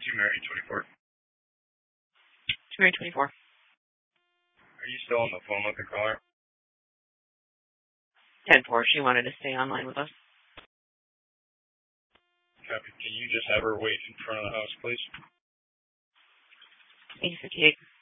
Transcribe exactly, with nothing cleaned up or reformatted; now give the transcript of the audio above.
two Mary twenty-four. two Mary twenty-four. Are you still on the phone with the caller? ten four. She wanted to stay online with us. Copy. Can you just have her wait in front of the house, please? eight fifty-eight.